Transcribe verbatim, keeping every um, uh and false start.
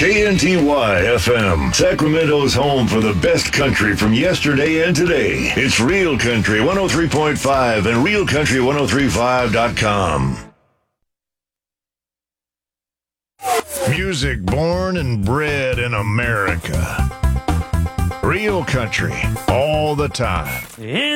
K N T Y F M, Sacramento's home for the best country from yesterday and today. It's Real Country one oh three point five and real country ten thirty-five dot com. Music born and bred in America. Real country all the time.